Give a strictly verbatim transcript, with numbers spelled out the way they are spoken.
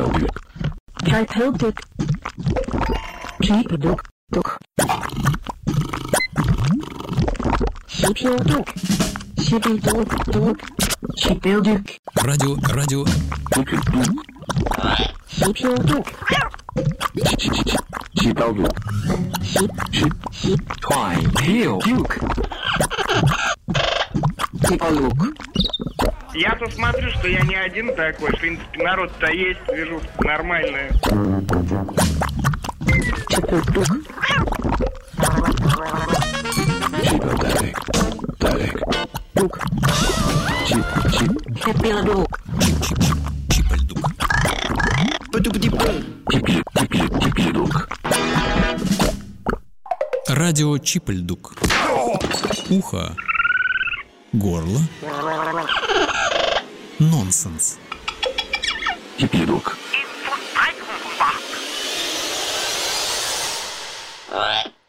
Чипелдук. Чипелдук. Чипелдук. Дук. Чипелдук. Чипелдук. Дук. Чипелдук. Радио, радио. Чипелдук. Чипелдук. Чип. Чип. Чип. Твай. Хил. Дюк. Чипелдук. Я-то смотрю, что я не один такой. В принципе, народ-то есть, вижу, нормальная. Чипелдук. Чипелдук. Далек. Дук. Чип. Чип. Чипелдук. Чип-чип-чип. Чипельдук. Чип. Чип. Чипелдук. Радио Чипельдук. Ухо. Горло. Нонсенс. Чипелдук. Right.